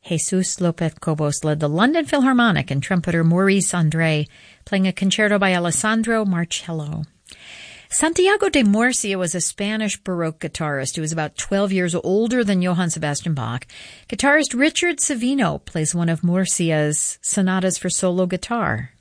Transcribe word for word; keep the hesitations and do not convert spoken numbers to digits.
Jesus Lopez Cobos led the London Philharmonic and trumpeter Maurice André playing a concerto by Alessandro Marcello. Santiago de Murcia was a Spanish Baroque guitarist who was about twelve years older than Johann Sebastian Bach. Guitarist Richard Savino plays one of Murcia's sonatas for solo guitar.